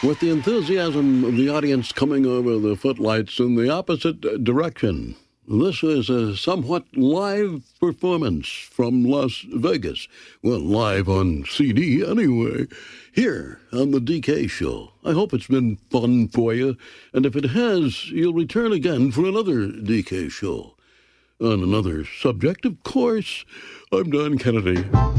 with the enthusiasm of the audience coming over the footlights in the opposite direction. This is a somewhat live performance from Las Vegas. Well, live on CD anyway, here on the DK Show. I hope it's been fun for you, and if it has, you'll return again for another DK Show. On another subject, of course, I'm Don Kennedy.